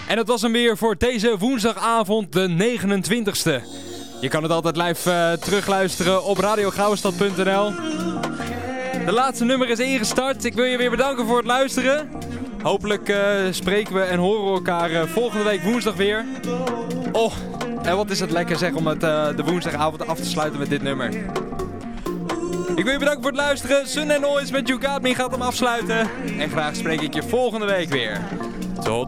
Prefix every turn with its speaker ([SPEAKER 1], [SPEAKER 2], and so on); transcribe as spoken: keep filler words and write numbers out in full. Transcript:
[SPEAKER 1] En dat was hem weer voor deze woensdagavond, de negenentwintigste. Je kan het altijd live uh, terugluisteren op radio gouwenstad punt n l. De laatste nummer is ingestart. Ik wil je weer bedanken voor het luisteren. Hopelijk uh, spreken we en horen we elkaar uh, volgende week woensdag weer. Oh, en wat is het lekker zeg om het, uh, de woensdagavond af te sluiten met dit nummer. Ik wil je bedanken voor het luisteren. Sun and Noise met You Got Me gaat hem afsluiten. En graag spreek ik je volgende week weer. Tot